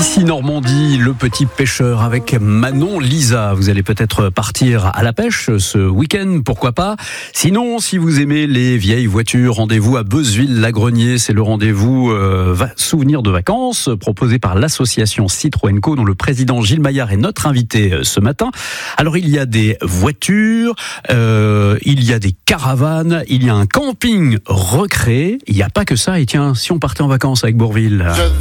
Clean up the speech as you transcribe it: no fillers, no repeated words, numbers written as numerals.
Ici Normandie, le petit pêcheur avec Manon Lisa. Vous allez peut-être partir à la pêche ce week-end, pourquoi pas. Sinon, si vous aimez les vieilles voitures, rendez-vous à Beuzeville-Lagrenier. C'est le rendez-vous souvenir de vacances proposé par l'association Citroën Co, dont le président Gilles Maillard est notre invité ce matin. Alors, il y a des voitures, il y a des caravanes, il y a un camping recréé. Il n'y a pas que ça. Et tiens, si on partait en vacances avec Bourvil.